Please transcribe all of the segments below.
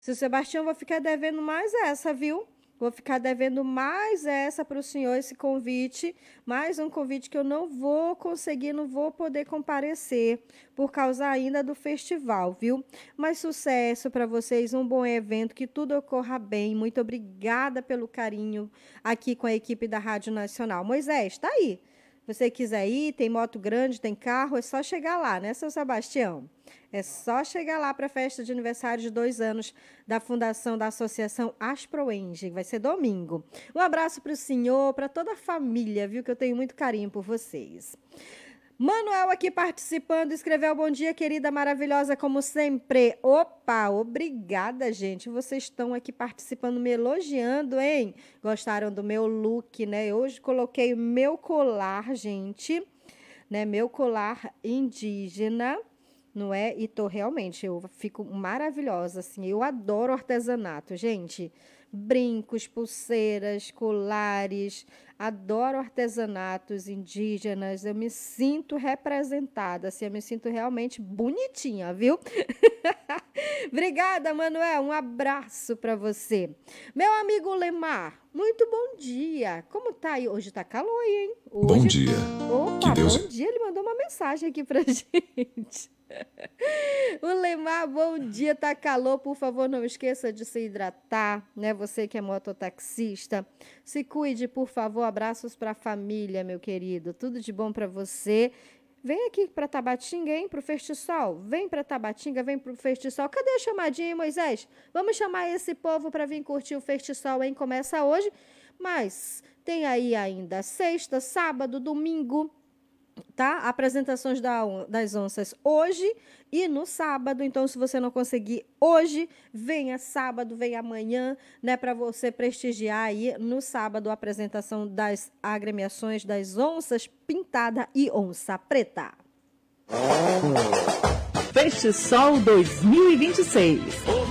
Seu Sebastião, vou ficar devendo mais essa, viu? Vou ficar devendo mais essa para o senhor, esse convite, mais um convite que eu não vou conseguir, não vou poder comparecer, por causa ainda do festival, viu? Mas sucesso para vocês, um bom evento, que tudo ocorra bem. Muito obrigada pelo carinho aqui com a equipe da Rádio Nacional. Moisés, tá aí. Você quiser ir, tem moto grande, tem carro, é só chegar lá, né, seu Sebastião? É só chegar lá para a festa de aniversário de 2 anos da fundação da Associação Asproenge. Vai ser domingo. Um abraço para o senhor, para toda a família, viu? Que eu tenho muito carinho por vocês. Manuel aqui participando, escreveu bom dia, querida, maravilhosa, como sempre. Opa, obrigada, gente. Vocês estão aqui participando, me elogiando, hein? Gostaram do meu look, né? Hoje coloquei o meu colar, gente, né? Meu colar indígena, não é? E tô realmente, eu fico maravilhosa, assim. Eu adoro artesanato, gente. Brincos, pulseiras, colares, adoro artesanatos indígenas. Eu me sinto representada, assim, eu me sinto realmente bonitinha, viu? Obrigada, Manuel. Um abraço para você. Meu amigo Lemar, muito bom dia. Como tá aí? Hoje tá calor aí, hein? Bom Hoje. dia. Que Opa, Deus. bom dia. Ele mandou uma mensagem aqui pra gente. O Lemar, bom dia, tá calor, por favor, não esqueça de se hidratar, né? Você que é mototaxista, se cuide, por favor, abraços para a família, meu querido, tudo de bom para você. Vem aqui para Tabatinga, hein, pro Festisol. Vem para Tabatinga, vem pro Festisol. Cadê a chamadinha, hein, Moisés? Vamos chamar esse povo para vir curtir o Festisol, hein? Começa hoje, mas tem aí ainda sexta, sábado, domingo, tá? Apresentações das onças hoje e no sábado. Então, se você não conseguir hoje, venha sábado, venha amanhã, né? Para você prestigiar aí no sábado a apresentação das agremiações das onças pintada e onça preta. Feste Sol 2026.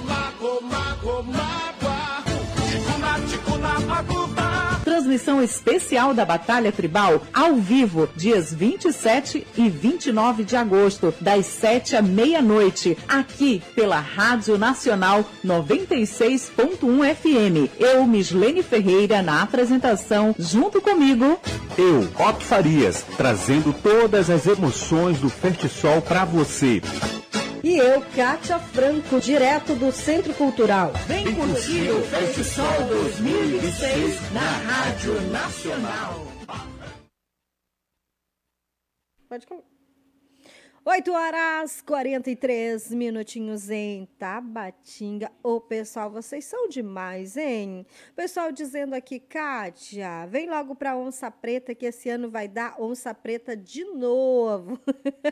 Transmissão especial da Batalha Tribal, ao vivo, dias 27 e 29 de agosto, das 7 à meia-noite, aqui pela Rádio Nacional 96.1 FM. Eu, Mislene Ferreira, na apresentação, junto comigo. Eu, Otto Farias, trazendo todas as emoções do Festisol para você. E eu, Kátia Franco, direto do Centro Cultural. Vem curtir o Festisol 2026 na Rádio Nacional. Pode comer. 8h43 minutinhos em Tabatinga. Ô, pessoal, vocês são demais, hein? Pessoal dizendo aqui, Kátia, vem logo para Onça Preta, que esse ano vai dar Onça Preta de novo.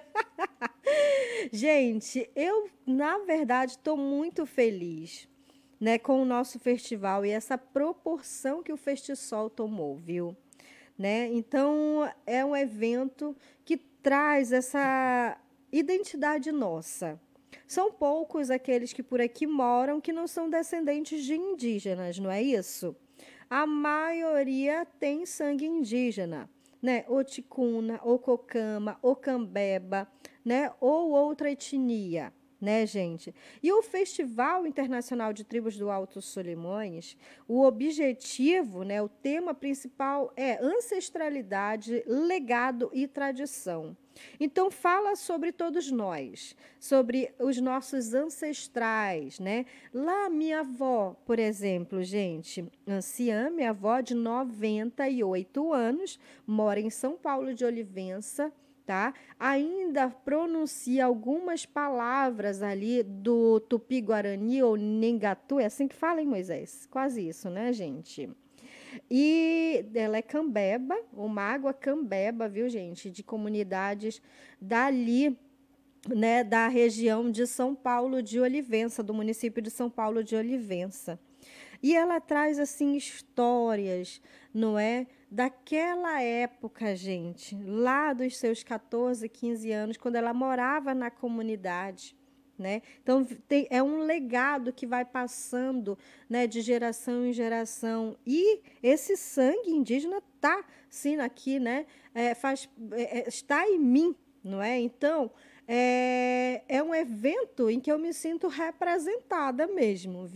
Gente, eu, na verdade, estou muito feliz, né, com o nosso festival e essa proporção que o Festisol tomou, viu? Né? Então, é um evento que traz essa identidade nossa. São poucos aqueles que por aqui moram que não são descendentes de indígenas, não é isso? A maioria tem sangue indígena, né? Ou ticuna, ou cocama, ou cambeba, né? Ou outra etnia, né, gente? E o Festival Internacional de Tribos do Alto Solimões, o objetivo, né, o tema principal é ancestralidade, legado e tradição. Então, fala sobre todos nós, sobre os nossos ancestrais, né? Lá, minha avó, por exemplo, gente, anciã, minha avó de 98 anos, mora em São Paulo de Olivença, tá? Ainda pronuncia algumas palavras ali do Tupi-Guarani ou Nengatu, é assim que fala, hein, Moisés? Quase isso, né, gente? E ela é cambeba, uma água cambeba, viu, gente? De comunidades dali, né, da região de São Paulo de Olivença, do município de São Paulo de Olivença. E ela traz, assim, histórias, não é? Daquela época, gente, lá dos seus 14, 15 anos, quando ela morava na comunidade, né? Então, é um legado que vai passando, né, de geração em geração. E esse sangue indígena está, sim, aqui, né? Está em mim, não é? Então, é um evento em que eu me sinto representada mesmo.